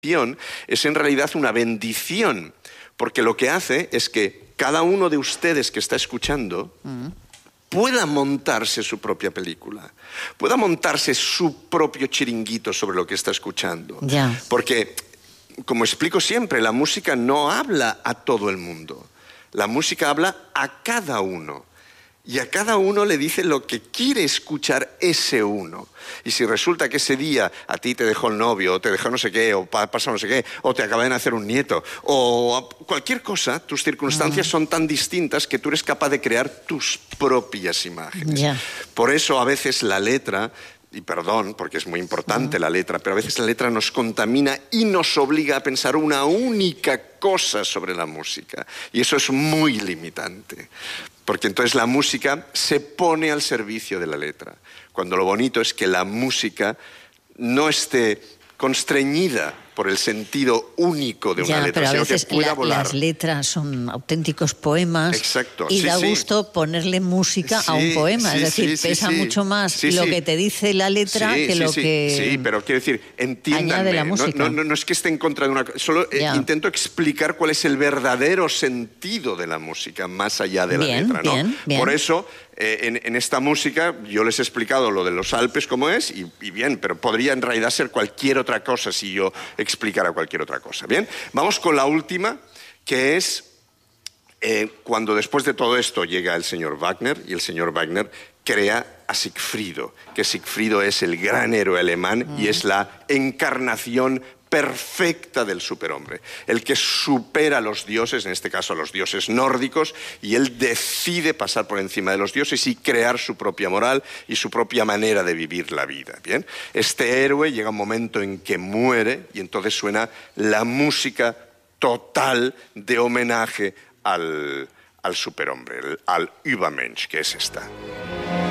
es en realidad una bendición, porque lo que hace es que cada uno de ustedes que está escuchando pueda montarse su propia película, pueda montarse su propio chiringuito sobre lo que está escuchando. Ya. Porque, como explico siempre, la música no habla a todo el mundo, la música habla a cada uno. Y a cada uno le dice lo que quiere escuchar ese uno. Y si resulta que ese día a ti te dejó el novio, o te dejó no sé qué, o pasa no sé qué, o te acaba de nacer un nieto, o cualquier cosa, tus circunstancias son tan distintas que tú eres capaz de crear tus propias imágenes. Ya. Por eso a veces la letra, y perdón, porque es muy importante la letra, pero a veces la letra nos contamina y nos obliga a pensar una única cosa sobre la música. Y eso es muy limitante. Porque entonces la música se pone al servicio de la letra. Cuando lo bonito es que la música no esté constreñida por el sentido único de una letra, pero a sino veces que pueda volar. las letras son auténticos poemas. Exacto, y sí, da sí. gusto ponerle música a un poema. Es decir, pesa mucho más lo que te dice la letra que lo que Sí, pero quiero decir, entiéndanme, añade la música. no es que esté en contra de una cosa, solo intento explicar cuál es el verdadero sentido de la música, más allá de la letra, ¿no? Bien. Por eso, en esta música, yo les he explicado lo de los Alpes como es, y bien, pero podría en realidad ser cualquier otra cosa si yo explicara cualquier otra cosa. Bien, vamos con la última, que es cuando después de todo esto llega el señor Wagner, y el señor Wagner crea a Siegfriedo, que Siegfriedo es el gran héroe alemán y es la encarnación perfecta del superhombre, el que supera a los dioses, en este caso a los dioses nórdicos, y él decide pasar por encima de los dioses y crear su propia moral y su propia manera de vivir la vida. ¿Bien? Este héroe llega un momento en que muere y entonces suena la música total de homenaje al superhombre, al Übermensch, que es esta.